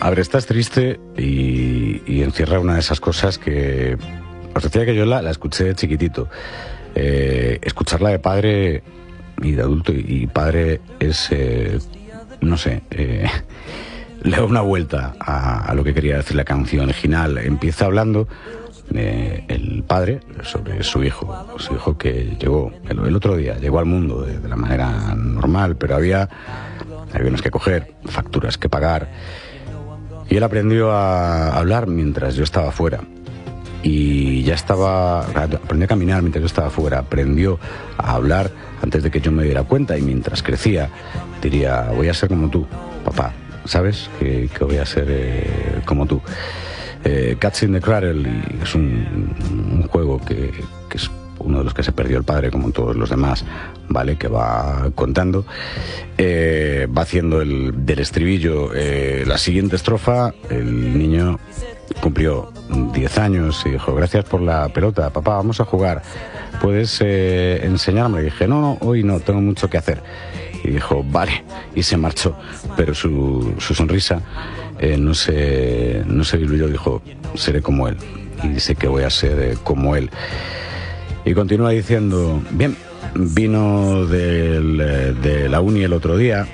A ver, estás triste y encierra una de esas cosas que... Os decía que yo la escuché de chiquitito. Escucharla de padre y de adulto y padre es... no sé... le da una vuelta a lo que quería decir la canción original. Empieza hablando el padre sobre su hijo que llegó el otro día, llegó al mundo de la manera normal, pero había aviones que coger, facturas que pagar, y él aprendió a hablar mientras yo estaba fuera. Y aprendió a caminar mientras yo estaba fuera, aprendió a hablar antes de que yo me diera cuenta, y mientras crecía diría: voy a ser como tú, papá, ¿sabes? Que voy a ser como tú. Cats in the Cradle, y es un juego que es uno de los que se perdió el padre, como todos los demás, ¿vale? Que va contando, va haciendo del estribillo la siguiente estrofa. El niño cumplió 10 años y dijo: gracias por la pelota, papá, vamos a jugar, ¿puedes enseñarme? Y dije: no, hoy no, tengo mucho que hacer. Y dijo: vale, y se marchó, pero su sonrisa no se diluyó. Dijo: seré como él, y sé que voy a ser como él. Y continúa diciendo: bien, vino de la uni el otro día,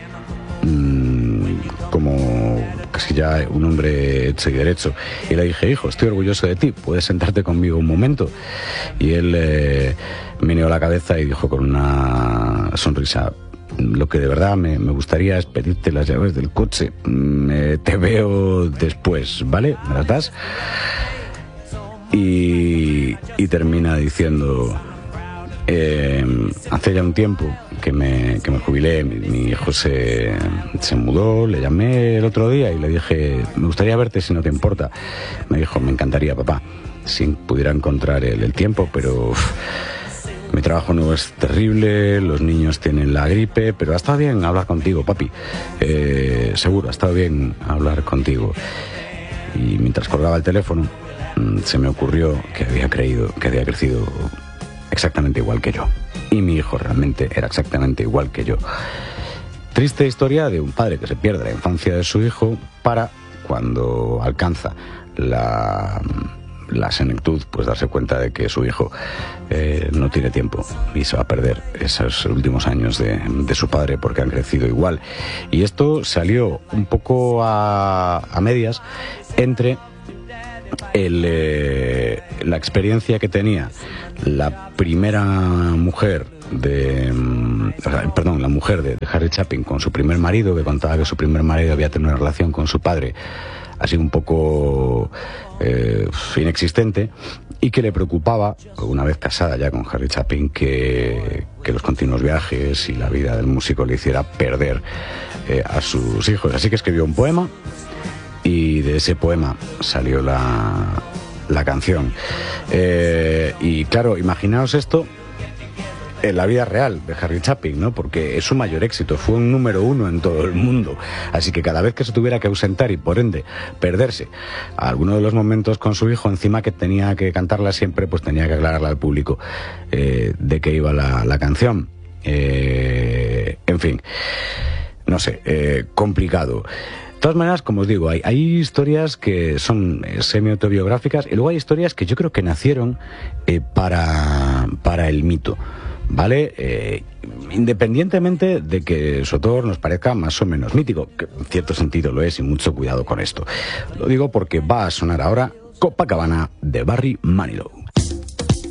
como casi ya un hombre hecho y derecho, y le dije: hijo, estoy orgulloso de ti, ¿puedes sentarte conmigo un momento? Y él meneó la cabeza y dijo con una sonrisa: lo que de verdad me gustaría es pedirte las llaves del coche, te veo después, ¿vale? ¿Me las das? Y termina diciendo: hace ya un tiempo que me jubilé, mi hijo se mudó, le llamé el otro día y le dije: me gustaría verte si no te importa. Me dijo: me encantaría, papá, si pudiera encontrar el tiempo, pero mi trabajo no es terrible, los niños tienen la gripe, pero ha estado bien hablar contigo, papi, seguro, ha estado bien hablar contigo. Y mientras colgaba el teléfono, se me ocurrió que había crecido exactamente igual que yo. Y mi hijo realmente era exactamente igual que yo. Triste historia de un padre que se pierde la infancia de su hijo para, cuando alcanza la senectud, pues darse cuenta de que su hijo no tiene tiempo y se va a perder esos últimos años de su padre, porque han crecido igual. Y esto salió un poco a medias entre la experiencia que tenía la primera mujer la mujer de Harry Chapin con su primer marido, que contaba que su primer marido había tenido una relación con su padre así un poco inexistente, y que le preocupaba, una vez casada ya con Harry Chapin, que los continuos viajes y la vida del músico le hiciera perder a sus hijos. Así que escribió un poema, y de ese poema salió la canción. Y claro, imaginaos esto en la vida real de Harry Chapin, ¿no? Porque es su mayor éxito, fue un número 1 en todo el mundo. Así que cada vez que se tuviera que ausentar y por ende perderse a alguno de los momentos con su hijo, encima que tenía que cantarla siempre, pues tenía que aclararle al público de qué iba la canción. En fin, no sé, complicado. De todas maneras, como os digo, hay historias que son semi-autobiográficas, y luego hay historias que yo creo que nacieron para el mito, ¿vale? Independientemente de que su autor nos parezca más o menos mítico, que en cierto sentido lo es, y mucho cuidado con esto. Lo digo porque va a sonar ahora Copacabana de Barry Manilow.